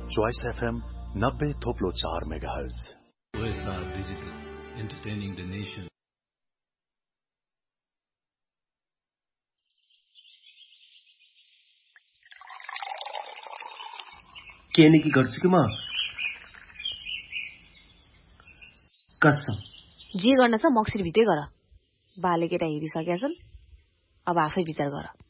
Choice FM 90.4 megahertz. OSR Digital, entertaining the nation. केनेकी गर्छु कि म कसम जे गर्न छ मक्सिर भित्रै गर। बाले केटा हेरिसकेका छन्, अब आफै विचार गर।